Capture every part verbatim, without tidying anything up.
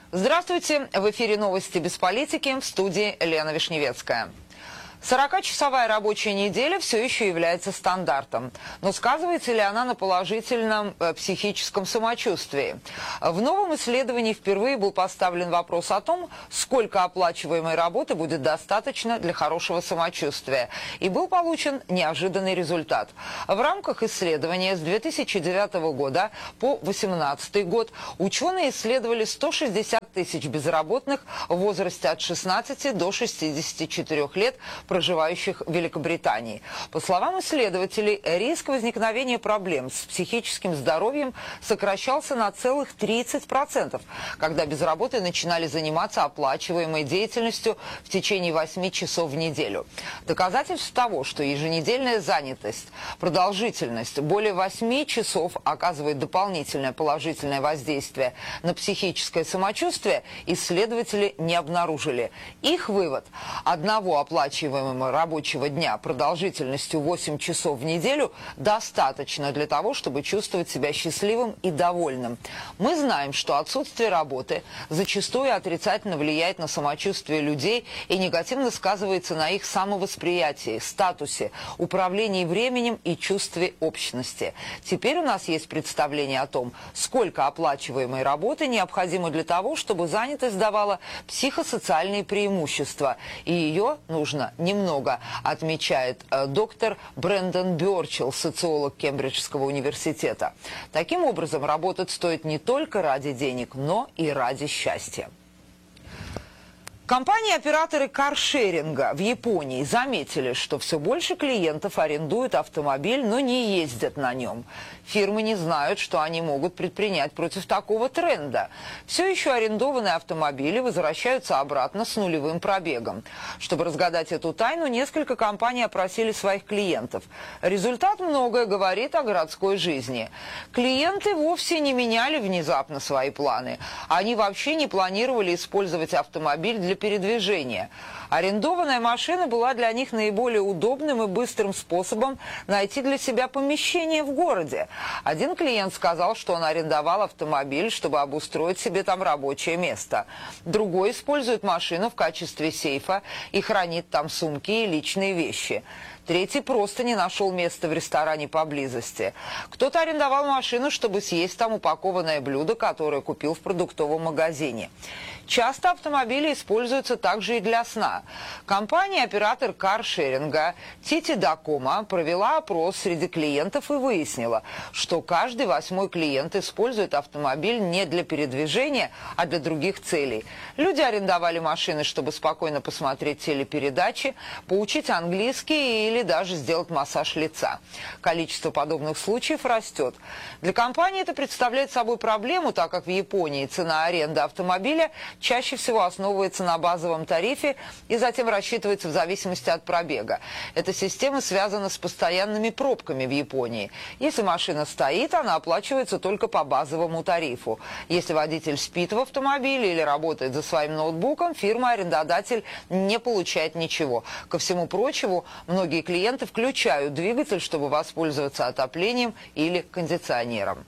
Здравствуйте! В эфире новости без политики, в студии Лена Вишневецкая. сорокачасовая рабочая неделя все еще является стандартом. Но сказывается ли она на положительном э, психическом самочувствии? В новом исследовании впервые был поставлен вопрос о том, сколько оплачиваемой работы будет достаточно для хорошего самочувствия. И был получен неожиданный результат. В рамках исследования с две тысячи девятого года по две тысячи восемнадцатый год ученые исследовали сто шестьдесят тысяч безработных в возрасте от шестнадцати до шестидесяти четырёх лет, проживающих в Великобритании. По словам исследователей, риск возникновения проблем с психическим здоровьем сокращался на целых тридцать процентов, когда без работы начинали заниматься оплачиваемой деятельностью в течение восьми часов в неделю. Доказательств того, что еженедельная занятость, продолжительность более восьми часов оказывает дополнительное положительное воздействие на психическое самочувствие, исследователи не обнаружили. Их вывод – одного оплачиваемого рабочего дня продолжительностью восемь часов в неделю достаточно для того, чтобы чувствовать себя счастливым и довольным. Мы знаем, что отсутствие работы зачастую отрицательно влияет на самочувствие людей и негативно сказывается на их самовосприятии, статусе, управлении временем и чувстве общности. Теперь у нас есть представление о том, сколько оплачиваемой работы необходимо для того, чтобы занятость давала психосоциальные преимущества, и ее нужно немного, отмечает э, доктор Брэндон Бёрчилл, социолог Кембриджского университета. Таким образом, работать стоит не только ради денег, но и ради счастья. Компании-операторы каршеринга в Японии заметили, что все больше клиентов арендуют автомобиль, но не ездят на нем. Фирмы не знают, что они могут предпринять против такого тренда. Все еще арендованные автомобили возвращаются обратно с нулевым пробегом. Чтобы разгадать эту тайну, несколько компаний опросили своих клиентов. Результат многое говорит о городской жизни. Клиенты вовсе не меняли внезапно свои планы. Они вообще не планировали использовать автомобиль для передвижения. Арендованная машина была для них наиболее удобным и быстрым способом найти для себя помещение в городе. Один клиент сказал, что он арендовал автомобиль, чтобы обустроить себе там рабочее место. Другой использует машину в качестве сейфа и хранит там сумки и личные вещи. Третий просто не нашел места в ресторане поблизости. Кто-то арендовал машину, чтобы съесть там упакованное блюдо, которое купил в продуктовом магазине. Часто автомобили используются также и для сна. Компания-оператор каршеринга Тити Дакома провела опрос среди клиентов и выяснила, что каждый восьмой клиент использует автомобиль не для передвижения, а для других целей. Люди арендовали машины, чтобы спокойно посмотреть телепередачи, поучить английский или даже сделать массаж лица. Количество подобных случаев растет. Для компании это представляет собой проблему, так как в Японии цена аренды автомобиля чаще всего основывается на базовом тарифе и затем рассчитывается в зависимости от пробега. Эта система связана с постоянными пробками в Японии. Если машина стоит, она оплачивается только по базовому тарифу. Если водитель спит в автомобиле или работает за своим ноутбуком, фирма-арендодатель не получает ничего. Ко всему прочему, многие клиенты включают двигатель, чтобы воспользоваться отоплением или кондиционером.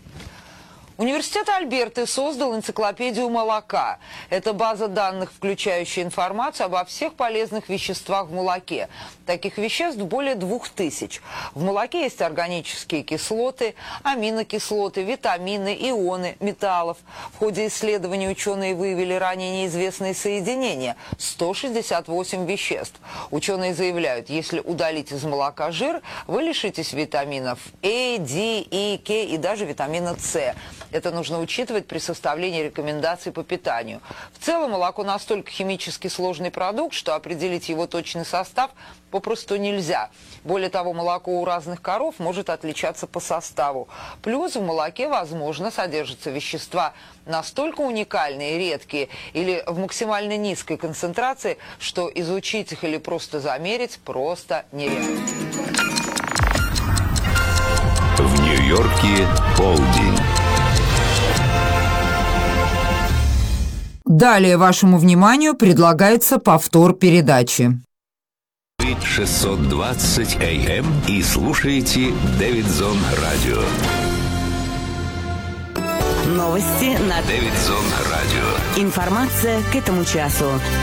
Университет Альберты создал энциклопедию молока. Это база данных, включающая информацию обо всех полезных веществах в молоке. Таких веществ более двух тысяч. В молоке есть органические кислоты, аминокислоты, витамины, ионы, металлов. В ходе исследований ученые выявили ранее неизвестные соединения – сто шестьдесят восемь веществ. Ученые заявляют, если удалить из молока жир, вы лишитесь витаминов А, Д, И, К и даже витамина С. Это нужно учитывать при составлении рекомендаций по питанию. В целом молоко настолько химически сложный продукт, что определить его точный состав попросту нельзя. Более того, молоко у разных коров может отличаться по составу. Плюс в молоке, возможно, содержатся вещества настолько уникальные, редкие или в максимально низкой концентрации, что изучить их или просто замерить просто нереально. В Нью-Йорке полдень. Далее вашему вниманию предлагается повтор передачи. шестьсот двадцать эй эм и слушаете Дэвидсон Радио. Новости на Дэвидсон Радио. Информация к этому часу.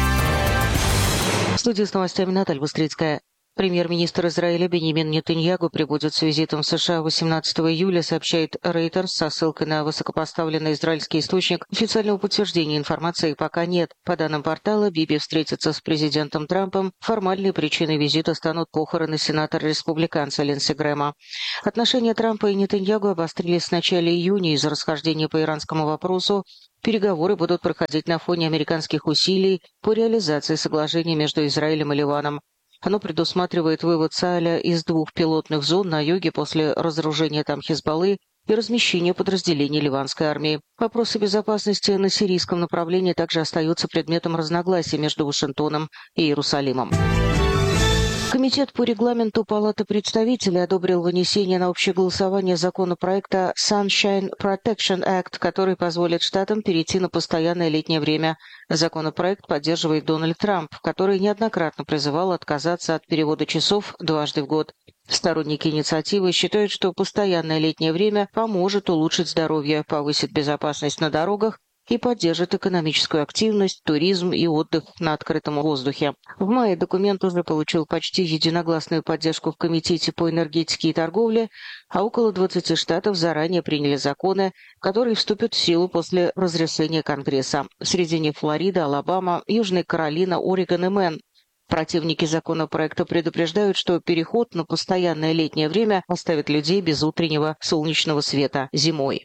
В студии с новостями Наталья Быстрицкая. Премьер-министр Израиля Беньямин Нетаньяху прибудет с визитом в США восемнадцатого июля, сообщает Reuters со ссылкой на высокопоставленный израильский источник. Официального подтверждения информации пока нет. По данным портала, Биби встретится с президентом Трампом. Формальной причиной визита станут похороны сенатора-республиканца Линдси Грэма. Отношения Трампа и Нетаньяху обострились с начала июня из-за расхождения по иранскому вопросу. Переговоры будут проходить на фоне американских усилий по реализации соглашения между Израилем и Ливаном. Оно предусматривает вывод Цааля из двух пилотных зон на юге после разоружения там Хизбаллы и размещения подразделений ливанской армии. Вопросы безопасности на сирийском направлении также остаются предметом разногласий между Вашингтоном и Иерусалимом. Комитет по регламенту Палаты представителей одобрил вынесение на общее голосование законопроекта Sunshine Protection Act, который позволит штатам перейти на постоянное летнее время. Законопроект поддерживает Дональд Трамп, который неоднократно призывал отказаться от перевода часов дважды в год. Сторонники инициативы считают, что постоянное летнее время поможет улучшить здоровье, повысит безопасность на дорогах и поддержит экономическую активность, туризм и отдых на открытом воздухе. В мае документ уже получил почти единогласную поддержку в Комитете по энергетике и торговле, а около двадцати штатов заранее приняли законы, которые вступят в силу после разрешения Конгресса. Среди них Флорида, Алабама, Южная Каролина, Орегон и Мэн. Противники законопроекта предупреждают, что переход на постоянное летнее время оставит людей без утреннего солнечного света зимой.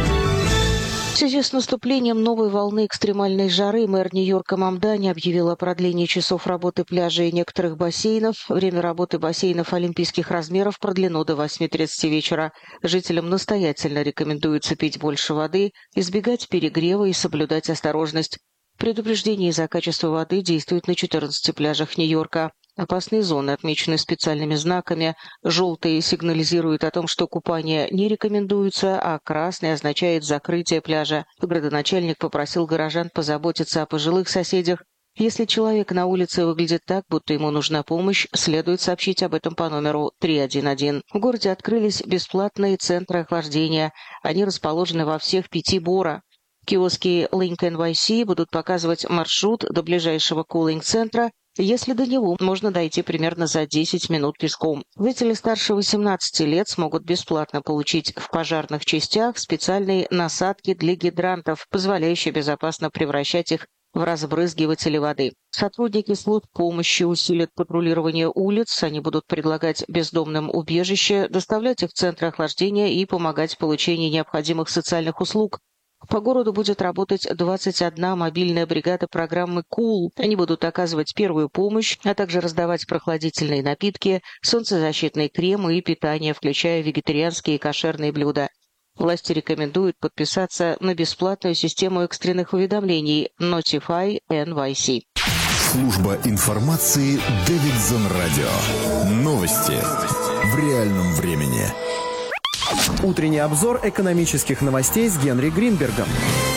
В связи с наступлением новой волны экстремальной жары мэр Нью-Йорка Мамдани объявил о продлении часов работы пляжей и некоторых бассейнов. Время работы бассейнов олимпийских размеров продлено до восьми тридцати вечера. Жителям настоятельно рекомендуется пить больше воды, избегать перегрева и соблюдать осторожность. Предупреждение из-за качества воды действует на четырнадцати пляжах Нью-Йорка. Опасные зоны отмечены специальными знаками. Желтый сигнализирует о том, что купание не рекомендуется, а красный означает закрытие пляжа. Градоначальник попросил горожан позаботиться о пожилых соседях. Если человек на улице выглядит так, будто ему нужна помощь, следует сообщить об этом по номеру три один один. В городе открылись бесплатные центры охлаждения. Они расположены во всех пяти Бора. Киоски Link эн вай си будут показывать маршрут до ближайшего кулинг-центра, если до него можно дойти примерно за десять минут пешком. Жители старше восемнадцати лет смогут бесплатно получить в пожарных частях специальные насадки для гидрантов, позволяющие безопасно превращать их в разбрызгиватели воды. Сотрудники служб помощи усилят патрулирование улиц, они будут предлагать бездомным убежище, доставлять их в центры охлаждения и помогать в получении необходимых социальных услуг. По городу будет работать двадцать одна мобильная бригада программы «Кул». Они будут оказывать первую помощь, а также раздавать прохладительные напитки, солнцезащитные кремы и питание, включая вегетарианские и кошерные блюда. Власти рекомендуют подписаться на бесплатную систему экстренных уведомлений Notify эн вай си. Служба информации Дэвидсон Радио. Новости в реальном времени. Утренний обзор экономических новостей с Генри Гринбергом.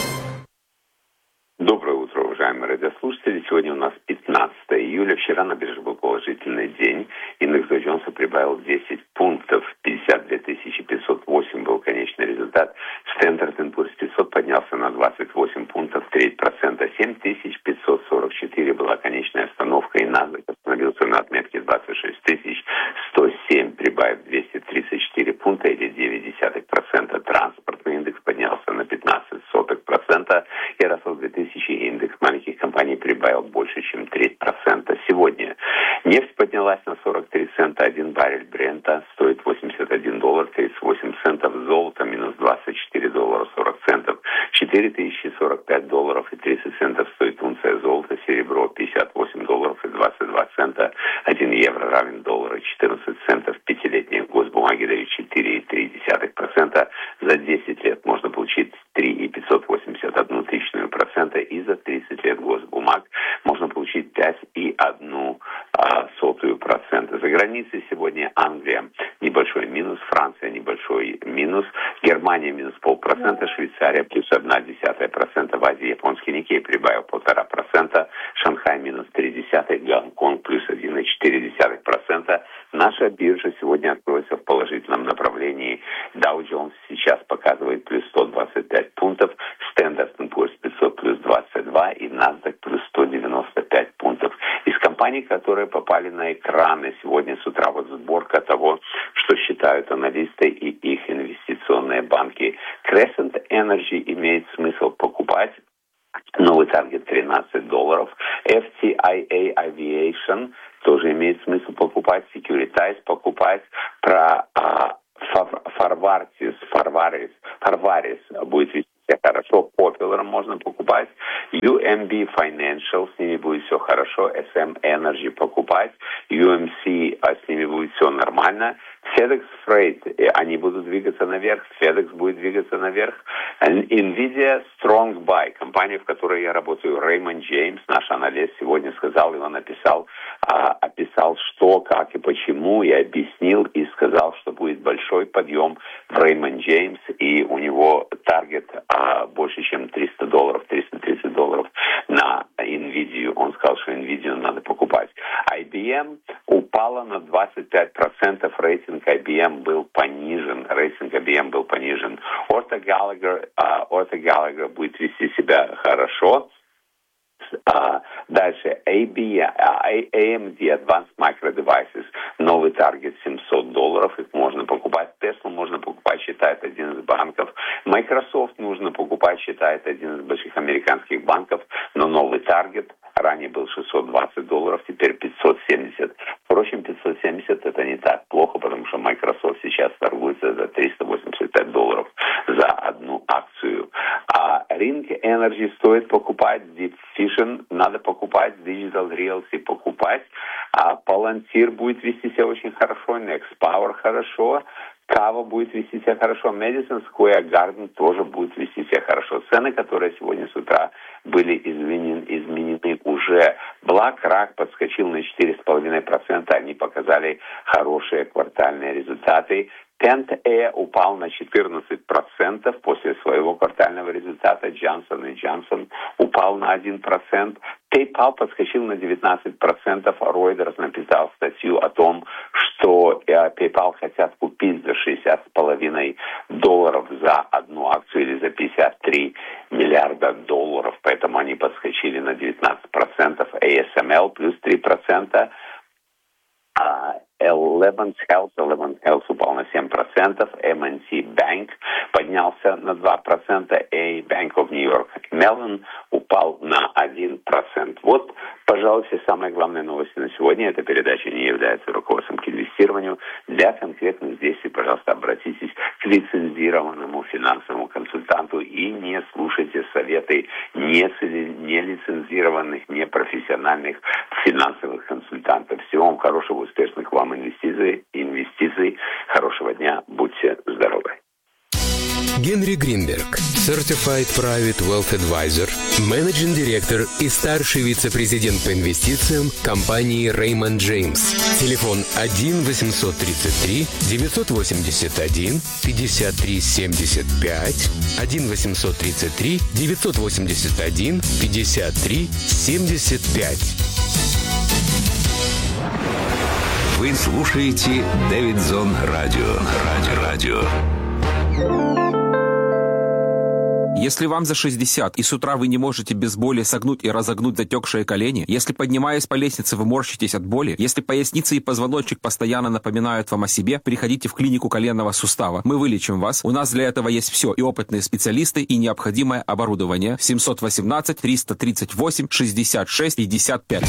Доброе утро, уважаемые радиослушатели. Сегодня у нас пятнадцатое июля. Вчера на бирже был положительный день. Индекс Доу Джонса прибавил десять пунктов. пятьдесят две тысячи пятьсот восемь был конечный результат. Standard энд Пурс пятьсот поднялся на двадцать восемь пунктов, треть процента. семь тысяч пятьсот сорок четыре была конечная остановка. И Nasdaq остановился на отметке двадцать шесть тысяч сто семь, прибавив двести тридцать четыре пункта или девять десятых процента. Транспортный индекс поднялся на пятнадцать сотых процента. И Russell две тысячи индекс маленьких компаний прибавил больше, чем треть процента. Сегодня нефть поднялась на сорок три цента. Один баррель Брента стоит восемьдесят один доллар тридцать восемь центов. Золото минус двадцать четыре доллара сорок центов. четыре тысячи сорок пять долларов и тридцать центов стоит унция золота. Серебро пятьдесят восемь долларов и двадцать два цента. один евро равен доллару четырнадцать центов. Пятилетние госбумаги дают четыре и три десятых процента. За десять лет можно получить три и пятьсот восемьдесят одну тысячную процента. И за тридцать лет госбумаг можно получить пять и одну а, сотую процента. За границей сегодня Англия небольшой минус, Франция небольшой минус, Германия минус полпроцента, Швейцария плюс одна десятая процента, в Азии японский Никей прибавил полтора процента, Шанхай минус три десятых, Гонконг плюс один и четыре десятых процента. Наша биржа сегодня откроется в положительном направлении. Dow Jones сейчас показывает плюс сто двадцать пять пунктов. компаний, которые попали на экраны. Сегодня с утра вот сборка того, что считают аналисты и их инвестиционные банки. Crescent Energy имеет смысл покупать. Новый таргет тринадцать долларов. эф ти ай эй Aviation тоже имеет смысл покупать. Securitize покупать. Про а, Фарварис, Фарварис, Фарварис будет вести себя хорошо. Popular можно покупать. ю эм би Financial, с ними будет все хорошо. эс эм Energy покупать. ю эм си, а с ними будет все нормально. FedEx Freight, они будут двигаться наверх, FedEx будет двигаться наверх. Nvidia Strong Buy, компания, в которой я работаю, Raymond James, наш аналист, сегодня сказал, и он написал, а, описал, что, как и почему, и объяснил, и сказал, что будет большой подъем в Raymond James, и у него таргет а, больше, чем триста долларов, триста тридцать долларов на Nvidia. Он сказал, что Nvidia надо покупать. ай би эм упала на двадцать пять процентов, рейтинг ай би эм был понижен, рейтинг ай би эм был понижен. Ortho Gallagher, uh, Ortho Gallagher будет вести себя хорошо. Uh, дальше эй би эм, uh, эй эм ди Advanced Micro Devices, новый таргет семьсот долларов, их можно покупать. Tesla можно покупать, считает один из банков. Microsoft нужно покупать, считает один из больших американских банков, но новый таргет. Ранее был шестьсот двадцать долларов, теперь пятьсот семьдесят. Впрочем, пятьсот семьдесят это не так плохо, потому что Microsoft сейчас торгуется за триста восемьдесят пять долларов за одну акцию. А Ring Energy стоит покупать, Deep Fusion надо покупать, Digital Realty покупать. А Palantir будет вести себя очень хорошо, Next Power хорошо. Кава будет вести себя хорошо, Madison Square Garden тоже будет вести себя хорошо. Цены, которые сегодня с утра были изменены, изменены уже. BlackRock подскочил на четыре с половиной процента, они показали хорошие квартальные результаты. Pentair упал на четырнадцать процентов после своего квартального результата. Johnson энд Johnson упал на один процент. PayPal подскочил на девятнадцать процентов. Reuters написал статью о том, что PayPal хотят купить за шестьдесят с половиной долларов за одну акцию или за пятьдесят три миллиарда долларов. Поэтому они подскочили на девятнадцать процентов. эй эс эм эл плюс три процента. Eleventh Health, Eleventh Health упал на семь процентов, эм эн си Bank поднялся на два процента, A Bank of New York Mellon упал на один процент. Вот, пожалуй, все самые главные новости на сегодня. Эта передача не является руководством к инвестированию. Для конкретных действий, пожалуйста, обратитесь к лицензированному финансовому консультанту и не слушайте советы нелицензированных, непрофессиональных финансовых консультантов. Всего вам хорошего, успешных вам инвестиций, инвестиций. Хорошего дня, будьте здоровы. Генри Гринберг, Certified Private Wealth Advisor, Managing Director и старший вице-президент по инвестициям компании Raymond James. Телефон один восемьсот тридцать три девятьсот восемьдесят один пятьдесят три семьдесят пять, один восемьсот тридцать три девятьсот восемьдесят один пятьдесят три семьдесят пять. Вы слушаете Дэвидсон Радио. Радио. Радио. Если вам за шестьдесят, и с утра вы не можете без боли согнуть и разогнуть затекшие колени, если, поднимаясь по лестнице, вы морщитесь от боли, если поясница и позвоночник постоянно напоминают вам о себе, приходите в клинику коленного сустава. Мы вылечим вас. У нас для этого есть все. И опытные специалисты, и необходимое оборудование. семь один восемь триста тридцать восемь шестьдесят шесть пятьдесят пять.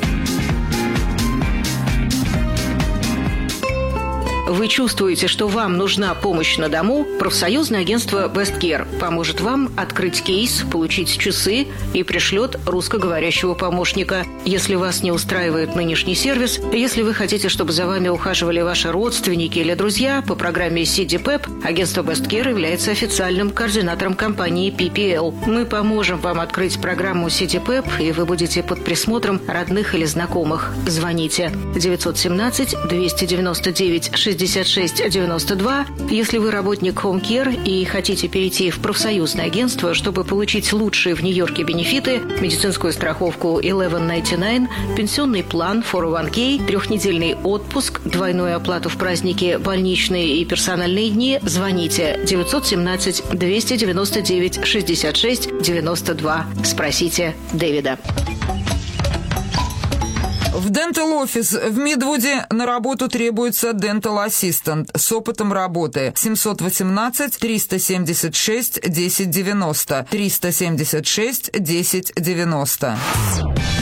Вы чувствуете, что вам нужна помощь на дому? Профсоюзное агентство Westcare поможет вам открыть кейс, получить часы и пришлет русскоговорящего помощника. Если вас не устраивает нынешний сервис, если вы хотите, чтобы за вами ухаживали ваши родственники или друзья, по программе си ди пэп агентство Westcare является официальным координатором компании пи пи эл. Мы поможем вам открыть программу си ди пэп, и вы будете под присмотром родных или знакомых. Звоните девятьсот семнадцать двести девяносто девять шестьдесят шесть девяносто два. Если вы работник Home Care и хотите перейти в профсоюзное агентство, чтобы получить лучшие в Нью-Йорке бенефиты, медицинскую страховку eleven ninety-nine, пенсионный план фор о ван кей, трехнедельный отпуск, двойную оплату в праздники, больничные и персональные дни, звоните девятьсот семнадцать двести девяносто девять шестьдесят шесть девяносто два. Спросите Дэвида. В Dental Office в Мидвуде на работу требуется Dental Assistant с опытом работы. семьсот восемнадцать триста семьдесят шесть десять девяносто. триста семьдесят шесть десять девяносто.